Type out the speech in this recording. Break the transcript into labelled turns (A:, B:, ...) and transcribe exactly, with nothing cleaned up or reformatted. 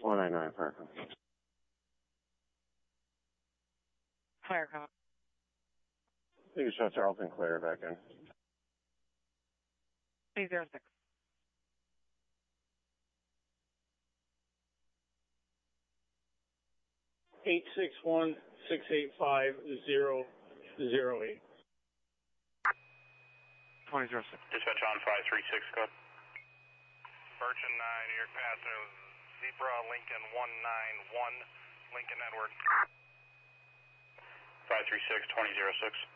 A: one nine nine, Firecom.
B: Firecom.
A: Take a shot, Charlton, clear back in.
B: three zero six.
C: eight six one, six eight five, zero zero eight.
B: twenty zero six.
D: Dispatch on five three six, code.
E: Birchin nine, New York passenger, Zebra, Lincoln one nine one, Lincoln Edward.
D: five three six, twenty zero six.